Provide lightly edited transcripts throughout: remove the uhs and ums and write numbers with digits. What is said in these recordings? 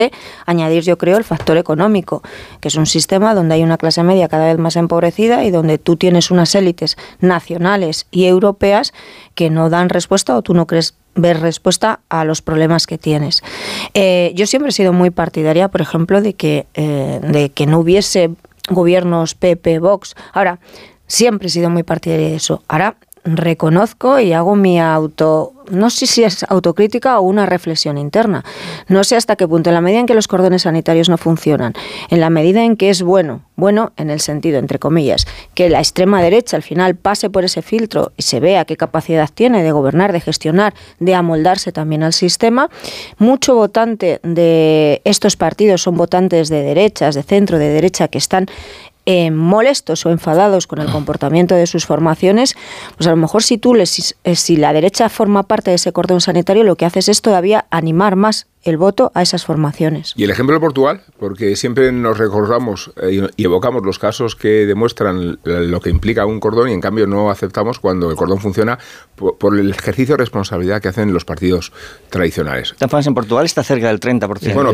añadir, yo creo, el factor económico, que es un sistema donde hay una clase media cada vez más empobrecida y donde tú tienes unas élites nacionales y europeas que no dan respuesta o tú no crees ver respuesta a los problemas que tienes. Yo siempre he sido muy partidaria, por ejemplo, de que no hubiese gobiernos PP, Vox. Ahora, siempre he sido muy partidaria de eso. Ahora reconozco y hago mi no sé si es autocrítica o una reflexión interna. No sé hasta qué punto, en la medida en que los cordones sanitarios no funcionan, en la medida en que es bueno en el sentido, entre comillas, que la extrema derecha al final pase por ese filtro y se vea qué capacidad tiene de gobernar, de gestionar, de amoldarse también al sistema, mucho votante de estos partidos son votantes de derechas, de centro, de derecha, que están molestos o enfadados con el comportamiento de sus formaciones, pues a lo mejor si la derecha forma parte de ese cordón sanitario, lo que hace es todavía animar más el voto a esas formaciones. Y el ejemplo de Portugal, porque siempre nos recordamos y evocamos los casos que demuestran lo que implica un cordón y en cambio no aceptamos cuando el cordón funciona por el ejercicio de responsabilidad que hacen los partidos tradicionales. En Portugal está cerca del 30%. Bueno,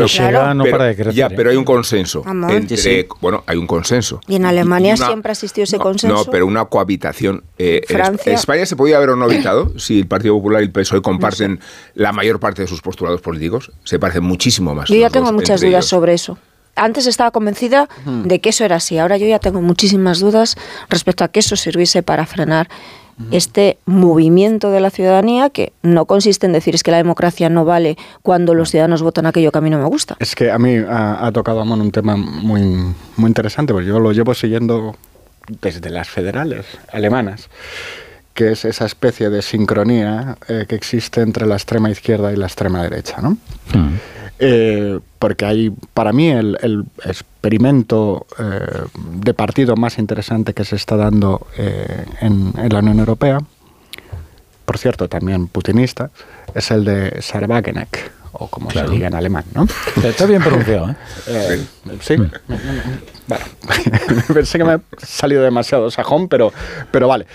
pero hay un consenso. Hay un consenso. Y en Alemania siempre ha existido ese consenso. No, pero una cohabitación. En España se podía haber o no evitado si el Partido Popular y el PSOE comparten la mayor parte de sus postulados políticos. Se parecen muchísimo más. Yo ya tengo muchas dudas sobre eso. Antes estaba convencida de que eso era así. Ahora yo ya tengo muchísimas dudas respecto a que eso sirviese para frenar este movimiento de la ciudadanía, que no consiste en decir es que la democracia no vale cuando los ciudadanos votan aquello que a mí no me gusta. Es que a mí ha tocado Amon un tema muy, muy interesante, porque yo lo llevo siguiendo desde las federales alemanas, que es esa especie de sincronía que existe entre la extrema izquierda y la extrema derecha, ¿no? Porque hay, para mí, el experimento de partido más interesante que se está dando en la Unión Europea, por cierto, también putinista, es el de Sarbageneck, o como se diga en alemán, ¿no? Está bien pronunciado, ¿eh? Sí. Bueno, pensé que me ha salido demasiado sajón, pero vale.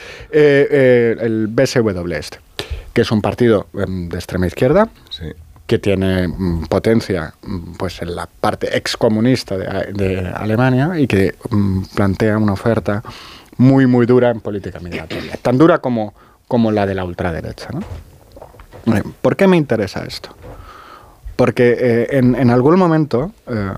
El BSW que es un partido de extrema izquierda, que tiene potencia pues en la parte excomunista de Alemania y que plantea una oferta muy, muy dura en política migratoria. Tan dura como la de la ultraderecha, ¿no? ¿Por qué me interesa esto? Porque en algún momento,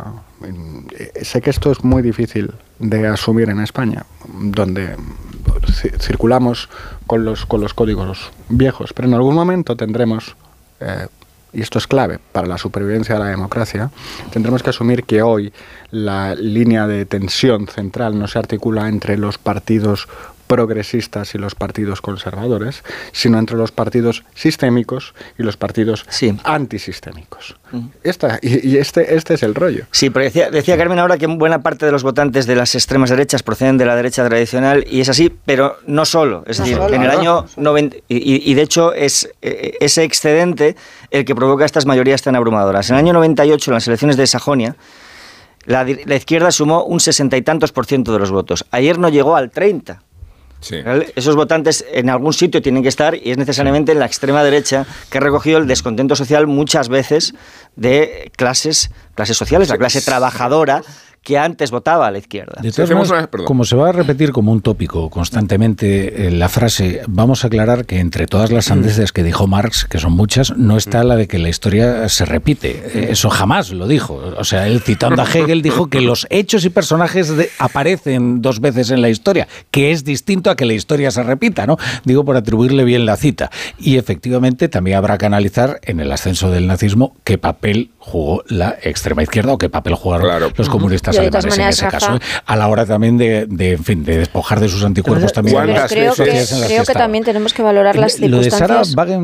sé que esto es muy difícil de asumir en España, donde circulamos con los códigos viejos, pero en algún momento tendremos, y esto es clave para la supervivencia de la democracia, tendremos que asumir que hoy la línea de tensión central no se articula entre los partidos progresistas y los partidos conservadores, sino entre los partidos sistémicos y los partidos antisistémicos. Este es el rollo. Sí, pero decía Carmen ahora que buena parte de los votantes de las extremas derechas proceden de la derecha tradicional, y es así, pero no solo. Es decir, en el año 90, y de hecho es ese excedente el que provoca estas mayorías tan abrumadoras. En el año 98, en las elecciones de Sajonia, la izquierda sumó un 60 y tantos % de los votos. Ayer no llegó al 30%. Sí. Esos votantes en algún sitio tienen que estar, y es necesariamente en la extrema derecha, que ha recogido el descontento social muchas veces de clases sociales, la clase trabajadora, que antes votaba a la izquierda. De todas maneras, como se va a repetir como un tópico constantemente la frase, vamos a aclarar que entre todas las sandeces que dijo Marx, que son muchas, no está la de que la historia se repite. Eso jamás lo dijo. O sea, él, citando a Hegel, dijo que los hechos y personajes aparecen dos veces en la historia, que es distinto a que la historia se repita, ¿no? Digo, por atribuirle bien la cita. Y efectivamente también habrá que analizar en el ascenso del nazismo qué papel jugó la extrema izquierda o qué papel jugaron los comunistas alemanes en ese caso, a la hora también de despojar de sus anticuerpos también. Creo que también tenemos que valorar las circunstancias. Lo de Sarah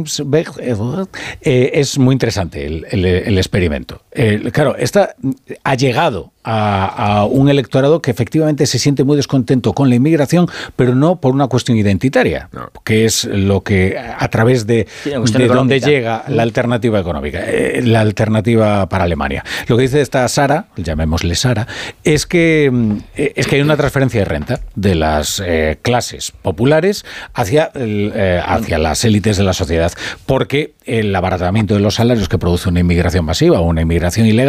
Wagenknecht es muy interesante el experimento. Claro, ha llegado a un electorado que efectivamente se siente muy descontento con la inmigración, pero no por una cuestión identitaria, que es lo que a través de donde llega la alternativa económica, la alternativa para Alemania. Lo que dice esta Sara, llamémosle Sara, es que hay una transferencia de renta de las clases populares hacia las élites de la sociedad, porque el abaratamiento de los salarios que produce una inmigración masiva o una inmigración ilegal